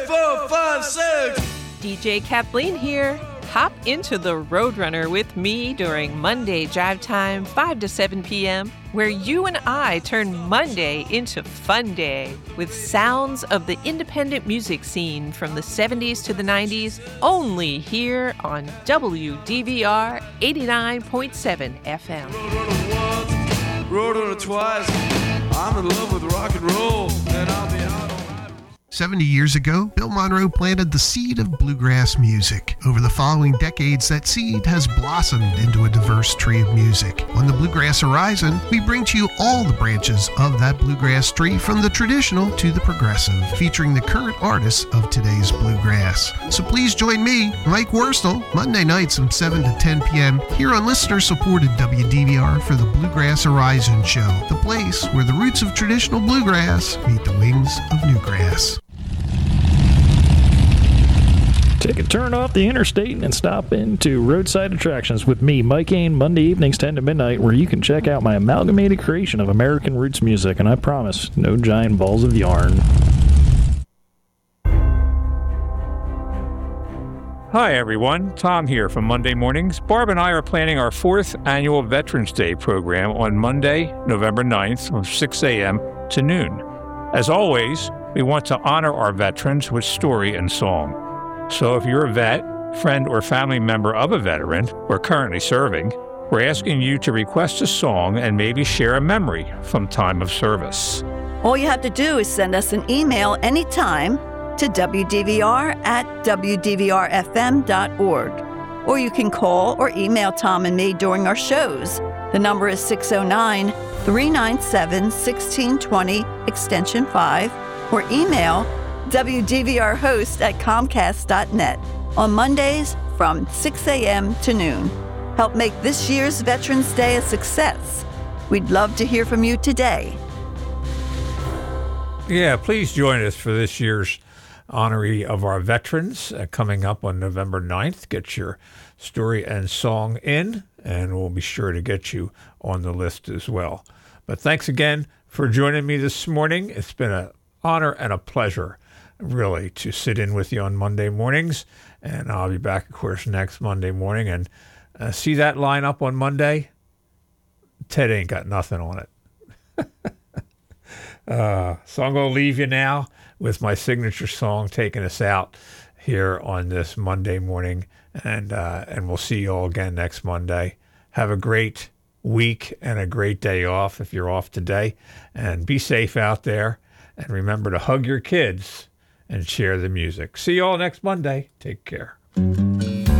4, 5, 6. DJ Kathleen here. Hop into the Roadrunner with me during Monday Jive Time, 5 to 7 p.m., where you and I turn Monday into Fun Day with sounds of the independent music scene from the 70s to the 90s, only here on WDVR 89.7 FM. Roadrunner twice. I'm in love with rock and roll, and I'll be out on 70 years ago, Bill Monroe planted the seed of bluegrass music. Over the following decades, that seed has blossomed into a diverse tree of music. On the Bluegrass Horizon, we bring to you all the branches of that bluegrass tree, from the traditional to the progressive, featuring the current artists of today's bluegrass. So please join me, Mike Worstel, Monday nights from 7 to 10 p.m. here on listener-supported WDVR for the Bluegrass Horizon Show, the place where the roots of traditional bluegrass meet the wings of newgrass. Take a turn off the interstate and stop into Roadside Attractions with me, Mike Ain, Monday evenings 10 to midnight, where you can check out my amalgamated creation of American roots music, and I promise, no giant balls of yarn. Hi everyone, Tom here from Monday Mornings. Barb and I are planning our 4th annual Veterans Day program on Monday, November 9th from 6 a.m. to noon. As always, we want to honor our veterans with story and song. So if you're a vet, friend, or family member of a veteran or currently serving, we're asking you to request a song and maybe share a memory from time of service. All you have to do is send us an email anytime to wdvr@wdvrfm.org. Or you can call or email Tom and me during our shows. The number is 609-397-1620, extension 5, or email wdvrhost@comcast.net on Mondays from 6 a.m. to noon. Help make this year's Veterans Day a success. We'd love to hear from you today. Yeah, please join us for this year's honoree of our veterans coming up on November 9th. Get your story and song in, and we'll be sure to get you on the list as well. But thanks again for joining me this morning. It's been an honor and a pleasure, really, to sit in with you on Monday mornings. And I'll be back, of course, next Monday morning. And see that lineup on Monday? Ted ain't got nothing on it. So I'm going to leave you now with my signature song taking us out here on this Monday morning. And we'll see you all again next Monday. Have a great week and a great day off if you're off today. And be safe out there. And remember to hug your kids and share the music. See you all next Monday. Take care.